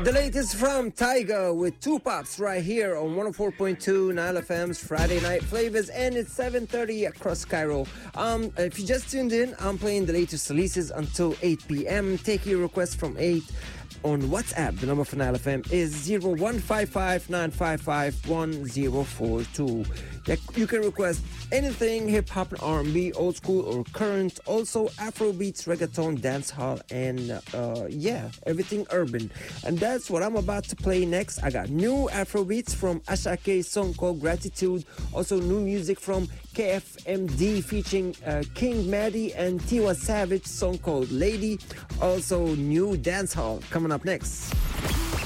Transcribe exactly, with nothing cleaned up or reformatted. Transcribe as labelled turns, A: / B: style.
A: The latest from Tyga with Two Pops right here on one oh four point two Nile F M's Friday Night Flavors, and it's seven thirty across Cairo. Um, if you just tuned in, I'm playing the latest releases until eight p.m. Take your requests from eight on WhatsApp. The number for Nile F M is zero one five five nine five five one zero four two. You can request anything hip-hop and R and B, old school or current, also Afrobeats, reggaeton, dancehall, and uh, yeah, everything urban. And that's what I'm about to play next. I got new Afrobeats from Asake, song called Gratitude. Also new music from K F M D featuring uh, King Maddie and Tiwa Savage, song called Lady. Also new dancehall coming up next.